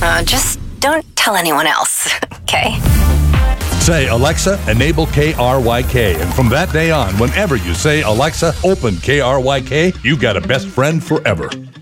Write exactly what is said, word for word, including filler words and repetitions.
Uh, just don't tell anyone else, okay? Say, Alexa, enable K R Y K. And from that day on, whenever you say, Alexa, open K R Y K, you got a best friend forever.